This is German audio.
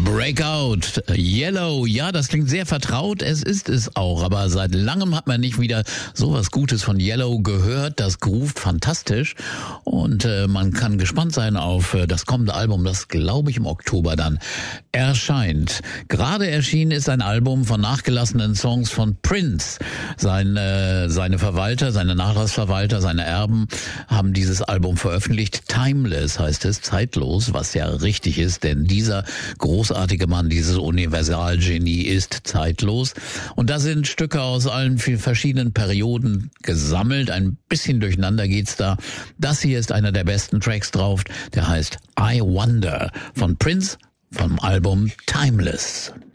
Breakout, Yellow, ja, das klingt sehr vertraut, es ist es auch, aber seit langem hat man nicht wieder sowas Gutes von Yellow gehört, das groovt fantastisch und man kann gespannt sein auf das kommende Album, das glaube ich im Oktober dann erscheint. Gerade erschienen ist ein Album von nachgelassenen Songs von Prince. Seine Verwalter, seine Nachlassverwalter, seine Erben haben dieses Album veröffentlicht. Timeless heißt es, zeitlos, was ja richtig ist, denn dieser großartige Mann, dieses Universalgenie ist zeitlos. Und da sind Stücke aus allen verschiedenen Perioden gesammelt. Ein bisschen durcheinander geht's da. Das hier ist einer der besten Tracks drauf. Der heißt I Wonder von Prince vom Album Timeless.